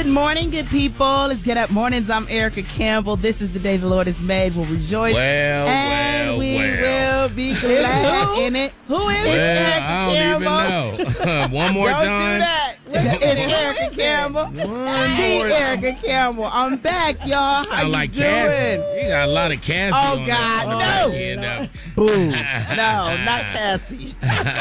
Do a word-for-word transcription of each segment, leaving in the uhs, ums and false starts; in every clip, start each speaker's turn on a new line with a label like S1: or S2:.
S1: morning, good people. Let's get up mornings. I'm Erica Campbell. This is the day the Lord has made. We'll rejoice.
S2: Well,
S1: and
S2: well,
S1: we
S2: well.
S1: will be glad in it.
S3: Who is
S2: Well,
S3: it?
S2: I don't even know. One more
S1: Don't
S2: time.
S1: do that. It's Erica Campbell.
S2: One
S1: The
S2: more
S1: Erica Campbell. I'm back, y'all. How
S2: Sound
S1: you
S2: like
S1: doing?
S2: Cassie. You got a lot of Cassie
S1: Oh,
S2: on
S1: God,
S2: on the
S1: no.
S2: back end of-
S1: Boom. No, not Cassie.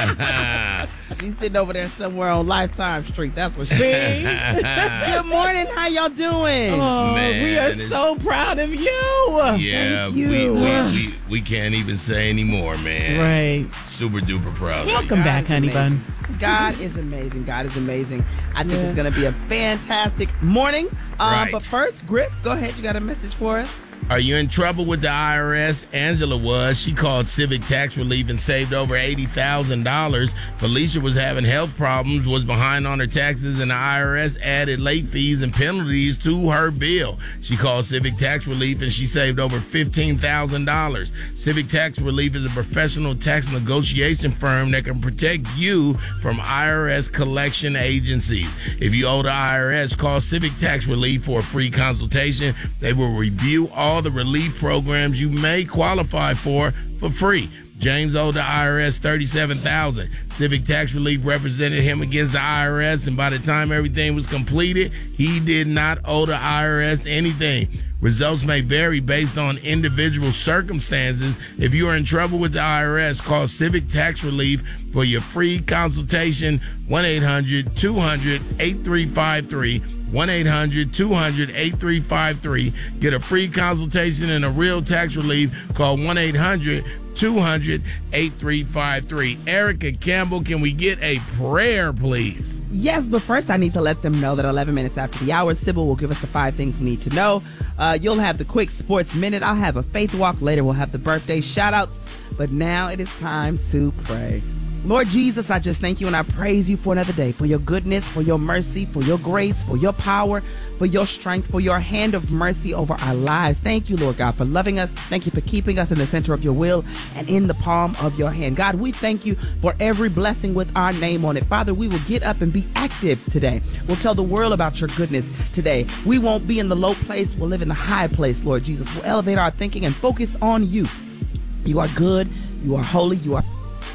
S1: She's sitting over there somewhere on Lifetime Street. That's what she
S3: See?
S1: Good morning. How y'all doing?
S3: Oh,
S2: Man,
S3: we are
S2: it's-
S3: so proud of you.
S2: Yeah,
S1: Thank
S2: we,
S1: you.
S2: we, we, we can't even say anymore, man.
S3: Right.
S2: Super duper proud of you.
S3: Welcome back,
S1: is
S3: honey
S1: amazing.
S3: bun.
S1: God is amazing. God is amazing. I think
S3: Yeah.
S1: it's going to be a fantastic morning. Um,
S2: Right.
S1: But first, Griff, go ahead. You got a message for us?
S2: Are you in trouble with the I R S? Angela was. She called Civic Tax Relief and saved over eighty thousand dollars. Felicia was having health problems, was behind on her taxes, and the I R S added late fees and penalties to her bill. She called Civic Tax Relief and she saved over fifteen thousand dollars. Civic Tax Relief is a professional tax negotiation firm that can protect you from I R S collection agencies. If you owe the I R S, call Civic Tax Relief for a free consultation. They will review all the relief programs you may qualify for for free. James owed the I R S thirty-seven thousand dollars. Civic Tax Relief represented him against the I R S, and by the time everything was completed, he did not owe the I R S anything. Results may vary based on individual circumstances. If you are in trouble with the I R S, call Civic Tax Relief for your free consultation, one eight hundred two hundred eight three five three. one eight hundred two hundred eight three five three. Get a free consultation and a real tax relief. Call one eight hundred two hundred eight three five three. Erica Campbell, can we get a prayer, please?
S1: Yes, but first I need to let them know that eleven minutes after the hour, Sybil will give us the five things we need to know. Uh, you'll have the quick sports minute. I'll have a faith walk later. We'll have the birthday shout outs. But now it is time to pray. Lord Jesus, I just thank you and I praise you for another day, for your goodness, for your mercy, for your grace, for your power, for your strength, for your hand of mercy over our lives. Thank you, Lord God, for loving us. Thank you for keeping us in the center of your will and in the palm of your hand. God, we thank you for every blessing with our name on it. Father, we will get up and be active today. We'll tell the world about your goodness today. We won't be in the low place. We'll live in the high place, Lord Jesus. We'll elevate our thinking and focus on you. You are good. You are holy. You are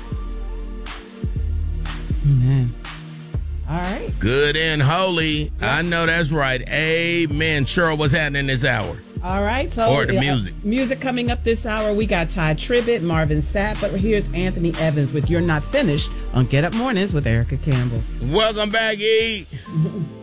S3: Amen. All right.
S2: Good and holy. I know that's right. Amen. Cheryl, what's happening this hour?
S3: All right. So
S2: Or the
S3: uh,
S2: music.
S3: music coming up this hour. We got Ty Tribbett, Marvin Sapp, but here's Anthony Evans with You're Not Finished on Get Up Mornings with Erica Campbell.
S2: Welcome back, E.